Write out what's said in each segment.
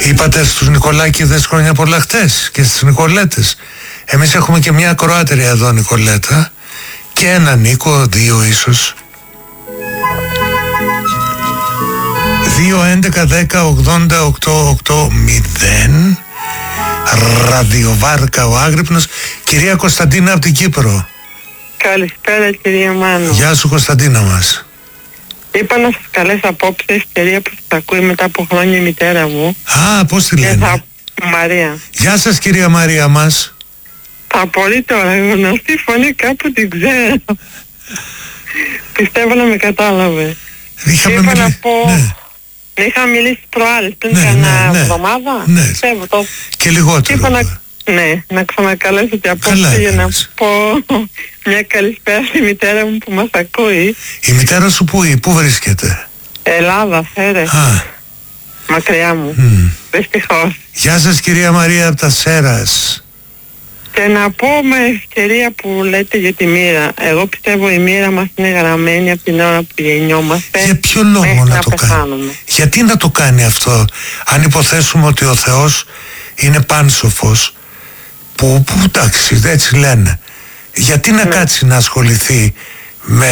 Είπατε στους Νικολάκηδες χρόνια πολλά χτες και στις Νικολέτες. Εμείς έχουμε και μια ακροάτρια εδώ, Νικολέτα, και έναν Νίκο, δύο ίσως. 2-11-10-80-8-8-0. Ραδιοβάρκα ο Άγρυπνος. Κυρία Κωνσταντίνα από την Κύπρο. Καλησπέρα κυρία Μάνο. Γεια σου Κωνσταντίνα μας. Είπα να σας καλέσω απόψε, ευκαιρία που θα ακούει μετά από χρόνια η μητέρα μου. Α, πώς τη λένε? Μαρία. Γεια σας κυρία Μαρία μας. Πολύ τώρα, γνωστή φωνή, κάπου την ξέρω. Πιστεύω να με κατάλαβε. Είπα να πω... Ναι. Είχα μιλήσει προάλλες πριν κανένα εβδομάδα. Ναι. Πιστεύω το. Και λιγότερο. Είπα να ξανακαλέσω την απόψε για να πω μια καλησπέρα στη μητέρα μου που μας ακούει. Η μητέρα σου πού βρίσκεται? Ελλάδα, Σέρες. Μακριά μου. Δυστυχώς. Γεια σας κυρία Μαρία από τα Σέρας. Και να πω με ευκαιρία που λέτε για τη μοίρα. Εγώ πιστεύω η μοίρα μας είναι γραμμένη από την ώρα που γεννιόμαστε. Για ποιο λόγο να το κάνει? Γιατί να το κάνει αυτό? Αν υποθέσουμε ότι ο Θεός είναι πάνσοφος, που εντάξει έτσι λένε, γιατί να κάτσει να ασχοληθεί με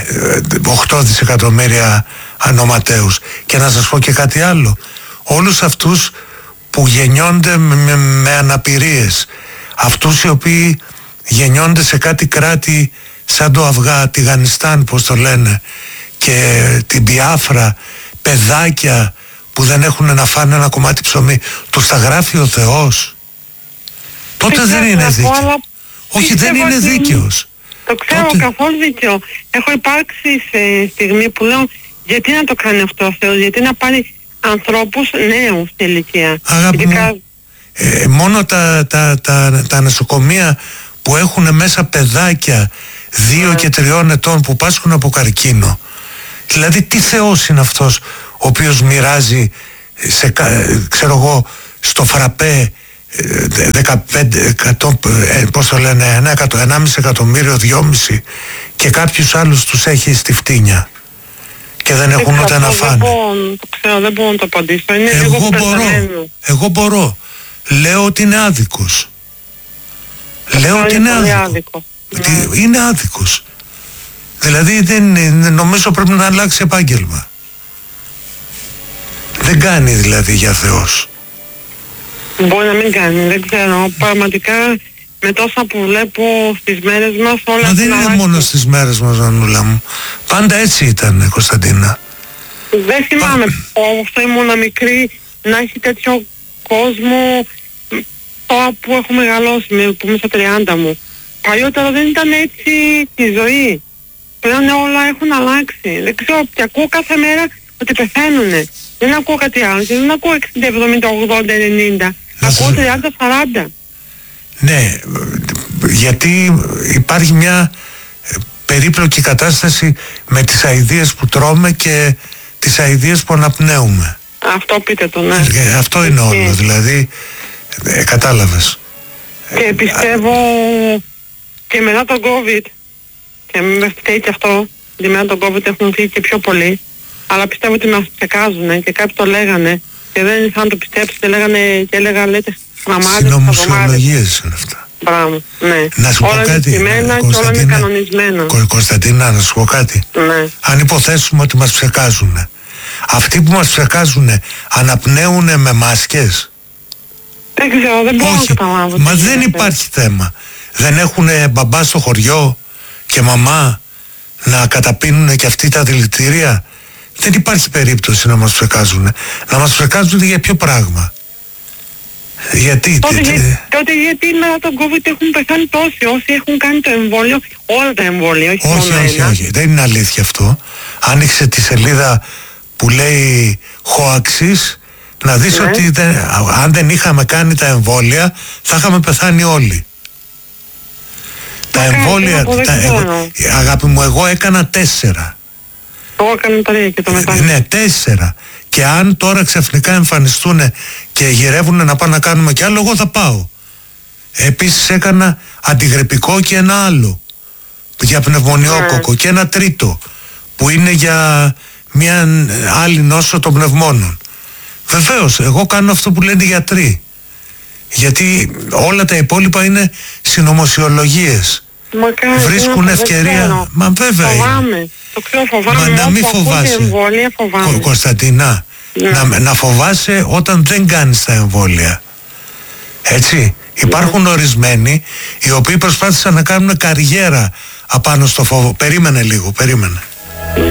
8 δισεκατομμύρια ανοματέους? Και να σας πω και κάτι άλλο, όλους αυτούς που γεννιόνται με αναπηρίες, αυτούς οι οποίοι γεννιόνται σε κάτι κράτη σαν το Αφγανιστάν, πώς το λένε, και την Μπιάφρα, παιδάκια που δεν έχουν να φάνε ένα κομμάτι ψωμί, τους τα γράφει ο Θεός? Τότε δεν είναι δίκαιο. Όχι, δεν είναι δίκαιος. Το ξέρω καθόλου δίκαιο. Έχω υπάρξει σε στιγμή που λέω γιατί να το κάνει αυτό ο Θεός, γιατί να πάρει ανθρώπους νέους στην ηλικία. Αγάπη μου, μόνο τα νοσοκομεία που έχουν μέσα παιδάκια 2 και 3 ετών που πάσχουν από καρκίνο, δηλαδή τι Θεός είναι αυτός ο οποίος μοιράζει ξέρω εγώ στο φραπέ 15, πώς το λένε, 1,5 εκατομμύριο, 2,5, και κάποιους άλλους τους έχει στη φτύνια και δεν έχουν ούτε να φάνε? Δεν μπορώ να το απαντήσω. Εγώ μπορώ. Λέω ότι είναι άδικος. Λέω ότι είναι άδικο. Είναι άδικος. Δηλαδή νομίζω πρέπει να αλλάξει επάγγελμα. Δεν κάνει δηλαδή για Θεός. Μπορεί να μην κάνει, δεν ξέρω. Πραγματικά με τόσα που βλέπω στις μέρες μας όλα. Μα δεν είναι μόνο στις μέρες μας, Ανούλα μου. Πάντα έτσι ήταν, Κωνσταντίνα. Δεν θυμάμαι όσο ήμουν μικρή να έχει τέτοιο κόσμο τώρα που έχω μεγαλώσει, που είμαι στα 30 μου. Παλιότερα δεν ήταν έτσι τη ζωή. Πλέον όλα έχουν αλλάξει. Δεν ξέρω, και ακούω κάθε μέρα ότι πεθαίνουνε. Δεν ακούω κάτι άλλο. Δεν ακούω 60, 70, 80, 90. Ακούω 30, 40. Ναι, γιατί υπάρχει μια περίπλοκη κατάσταση με τις αηδίες που τρώμε και τις αηδίες που αναπνέουμε. Αυτό πείτε το, ναι. Αυτό είναι όλο, δηλαδή, κατάλαβες. Και πιστεύω και μετά τον COVID, και με φταίει και αυτό, ότι μετά τον COVID έχουν φύγει και πιο πολλοί, αλλά πιστεύω ότι μας ψεκάζουν και κάποιοι το λέγανε και δεν ήθελαν να το πιστέψετε, λέτε στραμάδες, συνωμοσιολογίες είναι αυτά. Μπράβο, ναι. Να σου όλα πω κάτι, και όλα είναι κανονισμένα. Κωνσταντίνα, να σου πω κάτι. Ναι. Αν υποθέσουμε ότι μας ψεκάζουν, αυτοί που μας ψεκάζουν αναπνέουν με μάσκες? Δεν ξέρω, δεν μπορώ να καταλάβω. Μα δεν υπάρχει θέμα. Δεν έχουν μπαμπά στο χωριό και μαμά να καταπίνουν και αυτοί τα δηλητήρια? Δεν υπάρχει περίπτωση να μας ψεκάζουν. Να μας ψεκάζουν για ποιο πράγμα? Γιατί? Τότε γιατί μετά τον COVID έχουν πεθάνει τόσοι, όσοι έχουν κάνει το εμβόλιο, όλα τα εμβόλια, όχι, δεν είναι αλήθεια αυτό. Άνοιξε τη σελίδα που λέει Hoaxis, να δεις ότι αν δεν είχαμε κάνει τα εμβόλια θα είχαμε πεθάνει όλοι. Τα εμβόλια, αγάπη μου, εγώ έκανα 4. Εγώ έκανα 3 και το μετά. Ναι, 4. Και αν τώρα ξαφνικά εμφανιστούν και γυρεύουν να πάνε να κάνουμε κι άλλο, εγώ θα πάω. Επίσης έκανα αντιγρυπικό και ένα άλλο για πνευμονιόκοκο και ένα τρίτο που είναι για μια άλλη νόσο των πνευμόνων. Βεβαίως, εγώ κάνω αυτό που λένε οι γιατροί. Γιατί όλα τα υπόλοιπα είναι συνωμοσιολογίες. Βρίσκουν ευκαιρία. Μα βέβαια. Φοβάμαι. Το ξέρω, φοβάμαι. Μα να μην φοβάσαι. Εμβόλια, φοβάμαι. Κωνσταντίνα, να φοβάσαι όταν δεν κάνεις τα εμβόλια. Έτσι. Υπάρχουν ορισμένοι οι οποίοι προσπάθησαν να κάνουν καριέρα απάνω στο φόβο. Περίμενε λίγο, περίμενε.